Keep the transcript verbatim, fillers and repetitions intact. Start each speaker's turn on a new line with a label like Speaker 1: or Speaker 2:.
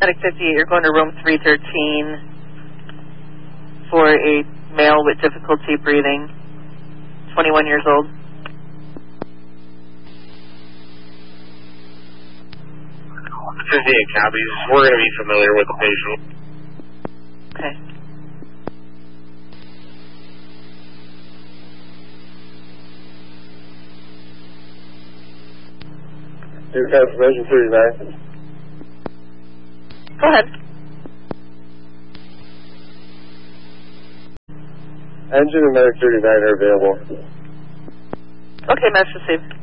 Speaker 1: Medic fifty-eight, you're going to room three thirteen for a male with difficulty breathing, twenty-one years old.
Speaker 2: fifty-eight copies. We're going to be familiar with the patient.
Speaker 1: Okay.
Speaker 3: Your confirmation thirty-nine.
Speaker 1: Go ahead.
Speaker 3: Engine and Medic thirty-nine are available.
Speaker 1: Okay, message received.